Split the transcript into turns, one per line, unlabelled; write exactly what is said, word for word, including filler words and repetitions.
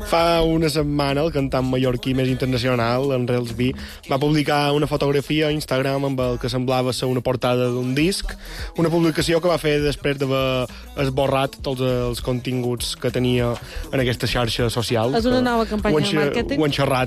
Fa una setmana el cantant mallorquí més internacional, en Rels B, va publicar una fotografia a Instagram amb el que semblava ser una portada d'un disc, una publicació que va fer després d'haver esborrat tots els continguts que tenia en aquesta xarxa social.
És una nova campanya de màrqueting?
Ho han xerrat